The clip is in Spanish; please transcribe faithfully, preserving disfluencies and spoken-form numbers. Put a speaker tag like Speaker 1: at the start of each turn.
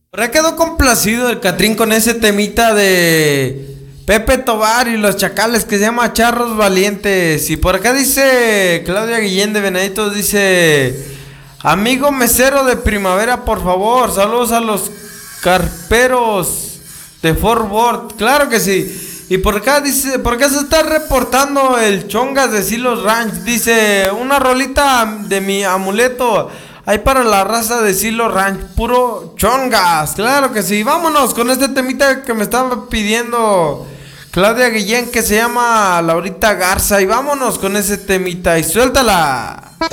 Speaker 1: Ahora quedó complacido el Catrín con ese temita de Pepe Tobar y los Chacales que se llama Charros Valientes. Y por acá dice Claudia Guillén de Venaditos, dice: amigo mesero de primavera, por favor, saludos a los carperos de Fort Worth. Claro que sí. Y por acá dice, por acá se está reportando el Chongas de Silos Ranch. Dice, una rolita de mi amuleto. Hay para la raza de Silo Ranch, puro Chongas. Claro que sí. Vámonos con este temita que me estaba pidiendo Claudia Guillén, que se llama Laurita Garza. Y vámonos con ese temita y suéltala.